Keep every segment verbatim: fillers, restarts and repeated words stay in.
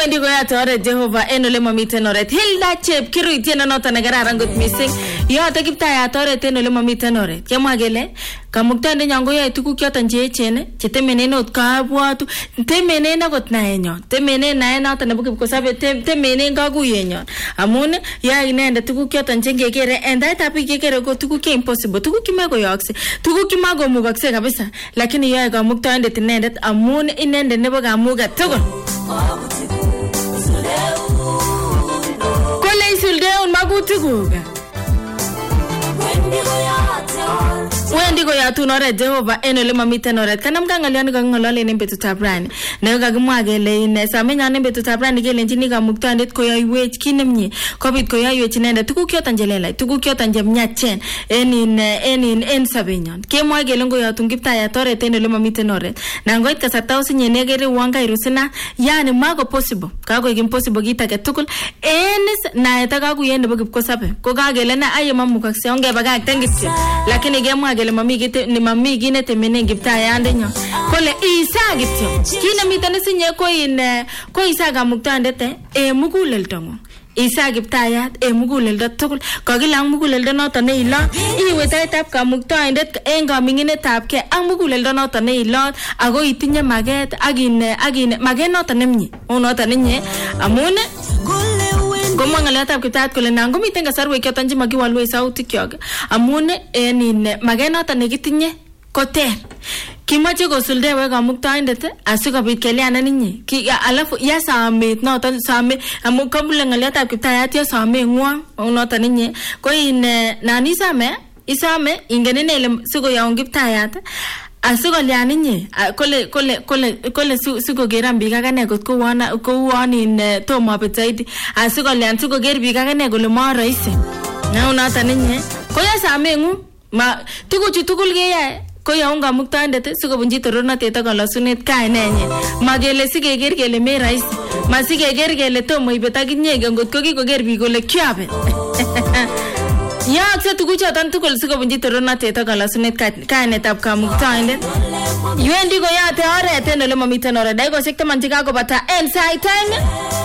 Wendi koyate oret Jehova en ole mamiten oret. Hilda Chep kiruitieno noton nekararan kot missing. Yote Kiptayat oret en ole mamiten oret. Kemwa kele kamuktaindenyon koyoe tuguk choton che echen chetemenen ot kabwatu, temenen akot naenyon, temenen naet noton nebo kipkosobe, temenen kakuyenyon. Amun yoe inendet tuguk choton che ngekere en taitab biik kekere ko tuguk che impossible, tuguk chemakoyookse, tuguk chemakomukokse kabisa, lakini yoe kamuktaindet inendet amun inendet nebo kamuget tugul. Kole isuldeun makutikuk. Wendi koyatun oret Jehova en ole mamiten oret. Kanam ka ng'olyoni kaking'ololen en betutab rani. Ne kakimwa kele ine samenyon en betutab rani kelenjini kamuktaindet koyoiwech kit nemie. Kobit koyoiwech inendet tuguk choton chelelach, tuguk choton chemyachen en in en in en sobenyon. Kemwa kele ngoyatun Kiptayat oret en ole mamiten oret. Nangoit kasarta osinye nekere uon kairusina, yani mako possible. Kakoik impossible kit age tugul. En naet ak kakuyet nebo kipkosobe. Ko kakele na aye mamukakse ongebakakten kityo. Lakini kemwa kele mami kit ni mami kit netemenen Kiptayandenyon. Kole Isa kityo. Kit nemiten isinye ko in ko Isa kamuktaindet e muguleldongung. Isa Kiptayat e muguleldo tugul. Kakilang muguleldo noton ne ilot. Iwe taitab kamuktaindet en kaminginetab ke ak muguleldo noton ne ilot ako itinye maget ak in ak in maget noton nemie. Unoton nenye amun Gomwa ng'alyotab Kiptayat kole nan komiten kasarwek choton chemakiwalwe sautikyok amun en in maget noton nekitinye koter. Kimache kosuldewe kamuktaindet asikobit kelianen inye. Alafu ya samet noton samet amun kabule ng'alyotab Kiptayat ya samet ngwong noton inye ko in nan isame isame ingen ile sikoyaun Kiptayat asikolian inye kole kole kole kole sikokeran biik akane kot ko wana ko uon in tomo abet zaidi asikolian sikoker biik akane kole ma rahisi na unoton inye ko ya samengu ma tuguchu tugul keyae ko yaun kamuktaindet sikobunji torornatet ak kalosunet kainenyin magele sikeker kele me rahisi ma sikeker kele tomo ibet akinye ngot ko kikoker biik kole kyabet. Yaakse tuguchoton tugul sikobunji torornatet ak kalosunet kainetab kamuktaindet. Wendi koyate oret en ole mamiten oret. Daikosiek taman chekakobata en sait time.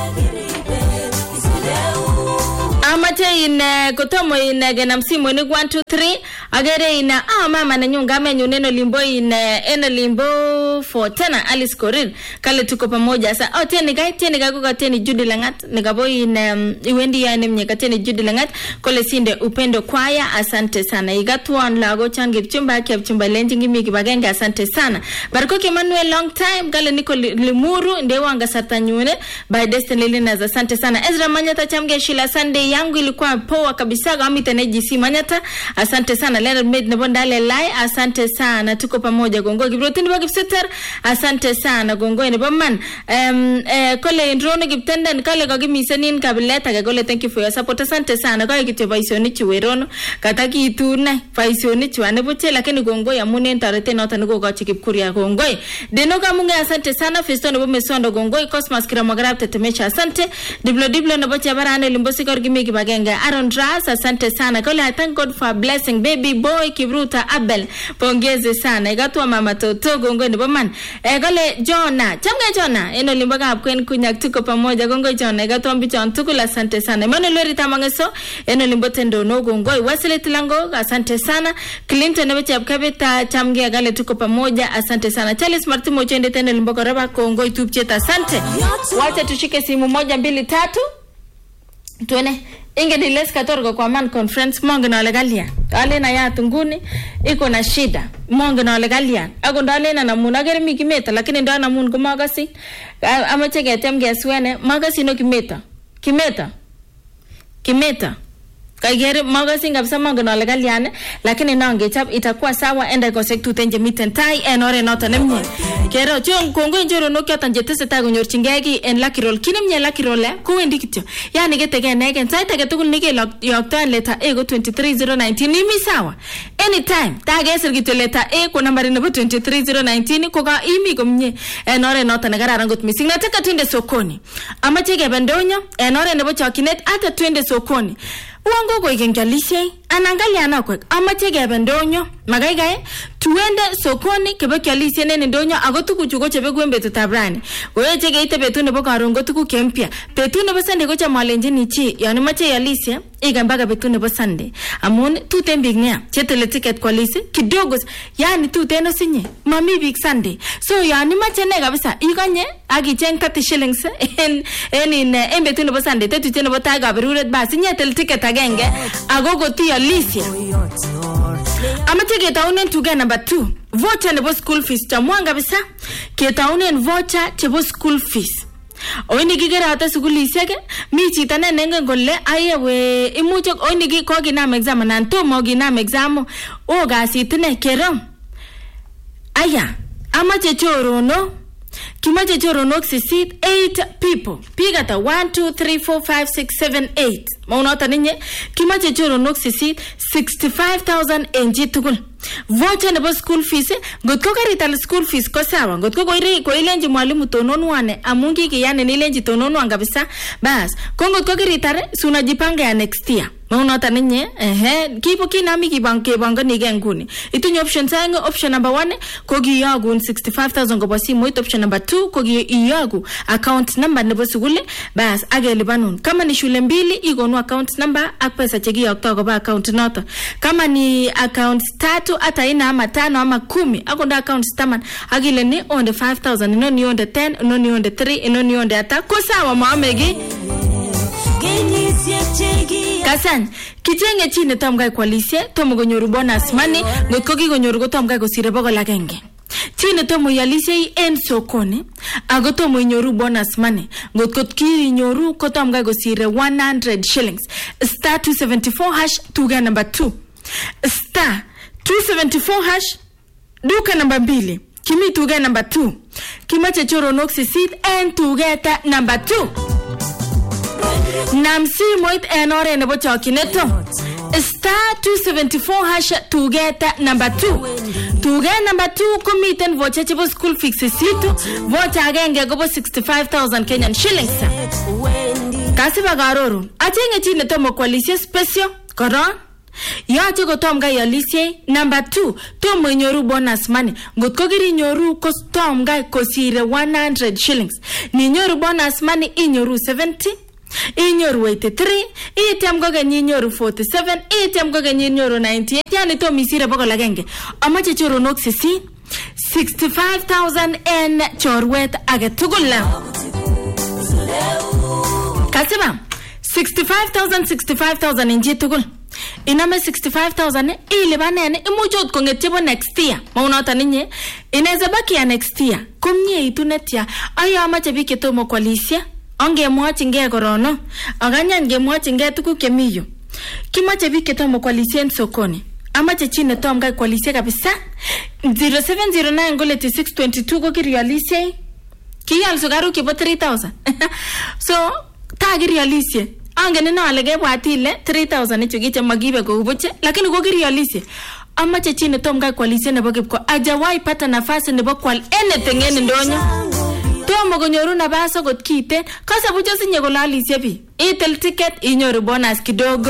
Amache in kotomo in genam simonik one two three agere in ah mama nenyun gamenyun en olimbo in en olimbo for tena Alice Korir kale tuko pamoja sa oh tieni kai tieni kai ko tieni Judy Langat nikabo in iwendi ya nemye ka tieni Judy Langat kole sinde upendo kwaya asante sana igatwan lago change chumba kya chumba lenji ngimi kibagenge asante sana barko ke Emmanuel long time kale niko limuru ndewanga satanyune by Destiny Linas asante sana Ezra Manyata chamge Shila Sunday yangu ilikuwa poa kabisa kama iteneji Manyata asante sana Leonard Made nebo ndale lai asante sana tuko pamoja gongo kibrotini ba kipseter asante sana gongo nebo man um, eh, kole ndrone kiptenden kale kakimisenin kabileta ke kole thank you for your support asante sana kwa kityo baisioni chiwerono kataki itune baisioni chwane buche lakini gongo ya munen tarete noto niko kochi kipkuria gongo deno kamunga asante sana Festo nebo mesondo gongo Cosmas Kiramwagrab tetemesha asante diblo diblo nebo chabarane limbosi korgimi kibagenge Aaron Ras asante sana kole I thank God for blessing baby boy Kibruta Abel pongeze sana igatwa mama toto gongo nebo man e kole Jona chamge Jona eno limbaga kwen kunyak tuko pamoja gongo Jona igatwa mbichon tukula asante sana Emmanuel Lorita Mangeso eno limbote ndono gongo Wasile Tilango asante sana Clinton nebo chapkabeta chamge gale tuko pamoja asante sana Charles Martimo chende tena limboga raba gongo tupcheta asante wacha tushike simu moja mbili tatu tuone inge diles katorgo kwa man conference monge na legalia ale na ya tunguni iko na shida monge na legalia ako ndale na namun agere mi kimeta lakini ndo namun ko magasi amache getem geswene magasi no kimeta kimeta kimeta kaigere magasi ngabisa monge na legalia lakini nange chap itakuwa sawa enda ko sektu tenje miten tai en ore nota nemye kero chon kongo njoro no kyatan jetese ta gonyorchingegi en lakirol kinemye lakirol ko wendi kityo yani getege negen sait age tugul nige yoktan leta ego two three zero one nine ni mi sawa anytime ta geser kityo leta e ko nambari nebo two three zero one nine ko ga imi komnye en ore nota negararan got missing nataka twende sokoni amache gebendonyo en ore nebo chokinet ata twende sokoni uongo ko ikengalishe anangalia anakwek amache kebe ndonyo magaigai tuende sokoni kebe kialisien en ndonyo ago tuguchu ko chebe kwen betutab rani koyeche keite betut nebo karon ko tuguk kempya betut nebo Sunday ko chamalenjini chi yon imache ialisie ikan mpaka betut nebo Sunday amun tuten biik nia chetele ticket kwalisi kidogo yani tuten osinye mami biik Sunday so yon imache ne kabisa ikonye akicheng thirty shillings en en in en betut nebo Sunday tetut nebo tai kaberuret basi nyetel ticket agenge ago koti alisie amache ketaunen tuge number two voucher nebo school fees chamwan kabisa ketaunen voucher chebo school fees oini kigerate sugulisiek mi chito ne nengen kole ayewe imuche oini ko kinam exam anan tomo kinam exam o gasit ne kero aya amache chorono kimache choronok sisit eight people pigata one two three four five six seven eight maunota ninye kimache choronok sisit sixty-five thousand enji tugul voucher nebo school fees ngotko karital school fees ko sawa ngotko koire koilenji mwalimu tononwane amun kikiyane nilenji tononwan kabisa bas ko ngotko kiritar sunajipanga ya next year maunota ninye ehe kipo kinami kibanke bangani nguni itunye options aenge option number one ko giyagun sixty-five thousand ko basimu option number two ko giyagu account number nebo sugul bas agelibanun kama ni shule mbili igonu account number ak pesa chekiyokto ko ba account noto kama ni account tatu ata ina ama tano ama kumi akonda account taman agile ni on the five thousand no ni on the ten no ni on the three no ni on the ata ko sawa maamegi kasan kichenge chine tomgai kwalisie tomo gonyoru bonus money ngotko kigonyoru ko tomgai kosire bogol agenge chine tomo yalisie en sokoni ago tomo inyoru bonus money ngotko kinyoru ko tomgai kosire one hundred shillings star two seventy-four hash tuga number two star two seventy-four hash duka number mbili kimi tuga number two kimache choronok sisit en tugeta number two namsi moit en ore nebo chokineto star two seventy-four hash tugeta number two tuge number two komiten voucher chebo school fees situ voucher agenge kobo sixty-five thousand Kenyan shillings kasiba garorun achenge chine tomo kwalisie special koron yache ko tom ga yalisie number two tomo inyoru bonus money ngotko kiri nyoru ko tom ga kosire one hundred shillings ni nyoru bonus money inyoru seventy inyoru eighty-three item go genyi inyoru forty-seven item go genyi inyoru ninety-eight yani to misire bogol agenge amache choronok sisi sixty-five thousand en chorwet age tugul la kasiba sixty-five thousand sixty-five thousand inji tugul iname sixty-five thousand ile banene imuchot kongetibo next year maunota ninye inaweza baki ya next year komnye itunetia aya amache bike tomo kwalisia onge mwachi nge korono aganya nge mwachi nge tuku kemiyo kimache bike tomo kwalisien sokoni amache chine tom ga kwalisia kabisa zero seven zero nine gole six two two ko kirialisie kiyal sugaru kibo three thousand so ta kirialisie ange nina alege bwatile three thousand chukiche magibe ko buche lakini ko kirialisie amache chine tom ga kwalisia nebo kipko ajawai pata nafasi nebo kwal anything en ndonyo tomo konyoru nafasi got kite kasa bucho sinye kolalisie bi itel ticket inyoru bonus kidogo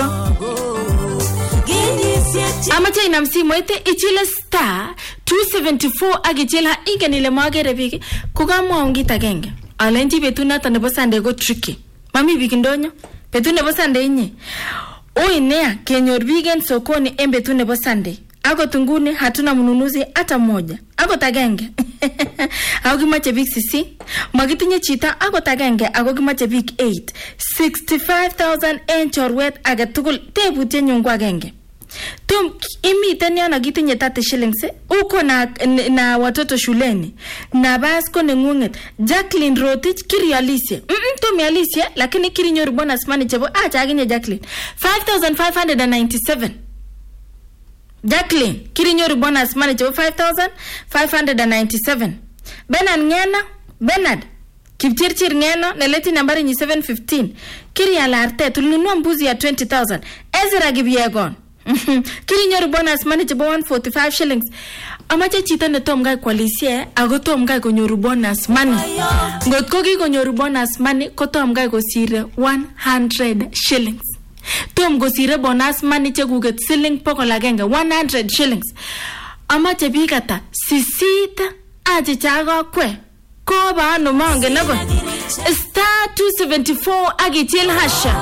amache inam simoite ichile star two seventy-four agichila ingenile magere biki kukamwa ongit agenge alenji betut noto nebo Sunday go tricky mami biki ndonyo betut nebo Sunday inye oi nea kenyor bigen sokoni en betut nebo Sunday akot nguni hatuna mnunuzi hata mmoja akot agenge ako kimache bik sisi magitinye chita akot agenge ako kimache bik eight sixty-five thousand en chorwet age tugul tebutye nyungu agenge tum imiten yana gitinye thirty shillings uko na na watoto shuleni na bas ko nengunget Jacqueline Rotich kirialisie mm to mialisie lakini kirinyoru bonus money chebo acha aginye Jacqueline five thousand five hundred ninety-seven Jacqueline kirinyoru bonus money chebo five thousand five hundred ninety-seven Bernard Ngena Bernard Kipchirchir Ngeno neleti nambari ni seven fifteen kirialarte tulinunua mbuzi ya twenty thousand Ezra Gibiegon kirinyoru bonus money chebo one forty-five shillings amache chita ne tom ga kwalisie ago tom ga konyoru bonus money ngotko ki konyoru bonus money ko tom ga kosire one hundred shillings tom gosire bonus money chekuket siling pokol agenge one hundred shillings amache biik ata sisit achicha kwe ko ba no mange nago star two seventy-four agichil hasha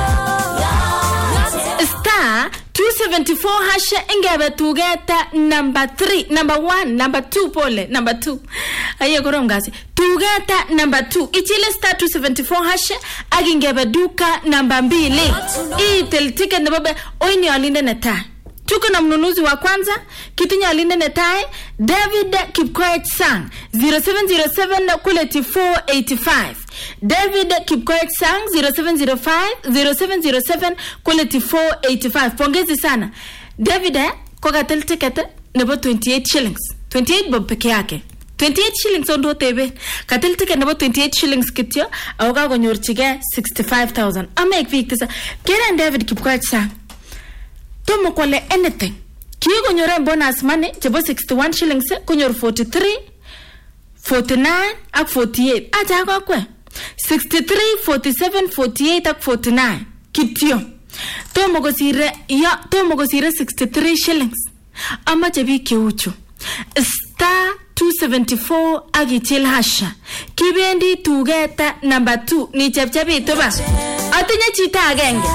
star two seventy-four hasha ingebe tugeta number three number one number two pole number two aye korom gasi tugeta number two ichile star two seventy-four hasha agingebe duka number mbili itel ticket nebo be oini alinde neta tuko na mnunuzi wa kwanza kitinya alinde netae David Kipkoech Sang zero seven zero seven quality four eighty-five David Kipkoech Sang zero seven zero five zero seven zero seven quality four eighty-five. Pongezi sana David eh koga tel ticket nebo twenty-eight shillings twenty-eight bob peke yake twenty-eight shillings ondo tebe katel ticket nebo twenty-eight shillings kityo awoga konyorchige sixty-five thousand amake victisa keren David Kipkoech Sang tomo kwale anything kiyo nyore bonus money chebo sixty-one shillings konyor forty-three forty-nine ak forty-eight acha kwa kwe sixty-three forty-seven forty-eight ak forty-nine kityo tomo gosire ya tomo gosire sixty-three shillings amache bi kiuchu star two seventy-four agichil hasha kibendi tugeta number two ni chepchepi toba atinye chita agenge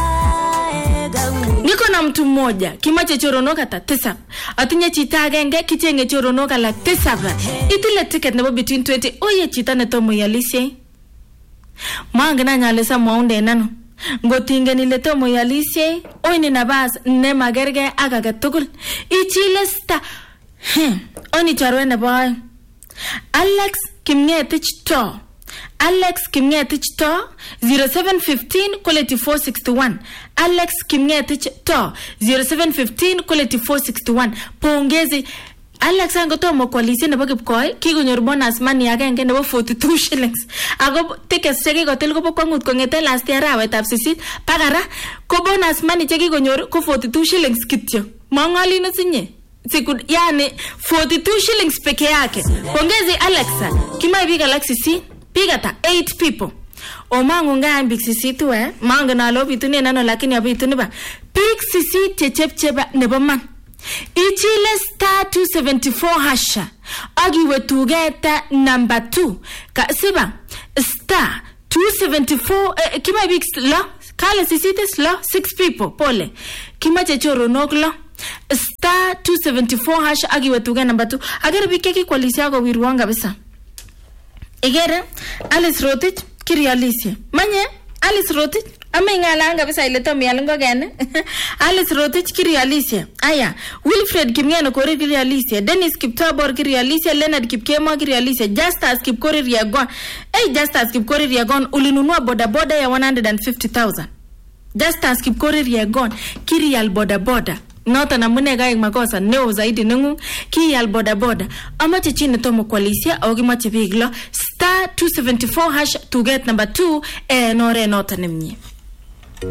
niko na mtu mmoja kimache choronoka ta tisa atinye chita agenge kichenge choronoka la tisa itile ticket nebo between twenty oye chita netomo yalisye mangena nyalesa mwaunde nano ngotinge niletomo yalisye oini nabas ne magerge agaga tugul ichile sta hmm oni charwe nebo Alex Kimngetich to Alex Kimngetich to zero seven fifteen quality four sixty-one Alex Kimngetich to zero seven fifteen quality four sixty-one pongezi Alex angotomo kwalisi nebo Kipkoi kikonyor bonus money agenge nebo forty-two shillings ago tickets cheki kotel kobo kwangut kongete last year awetab sisit pakara ko bonus money cheki konyor ko forty-two shillings kityo mangali no sinye siku yani forty-two shillings peke yake pongezi Alexa kima biga Alexisi pigata eight people o mangu ngambi sisi tu eh mangu na lobi tuni nano lakini abituni ba pig sisi chechepcheba nebo man ichile star two seventy-four hasha agiwe tugeta number two ka siba star two seventy-four eh, kima big lo kale sisi tes lo six people pole kima chechoro noklo star two seventy-four hasha agiwe tugeta number two agere bikeki kwalisi yako wirwanga bisa igere Alice Rotich kirialisie manye Alice Rotich amengalanga bisa ile to mialengo gene Alice Rotich kirialisie aya Wilfred Kimngeno kore kirialisie Dennis Kiptabor kirialisie Leonard Kipkemo kirialisie Justus Kipkori Riagon eh Justus Kipkori Riagon ulinunua boda boda ya one hundred fifty thousand Justus Kipkori Riagon kirial boda boda nota na mune gaig makosa neo zaidi nungu ki al boda boda amache chine tomo kwalisia au gimache biglo star two seventy-four hash to get number two eh nore nota nemnye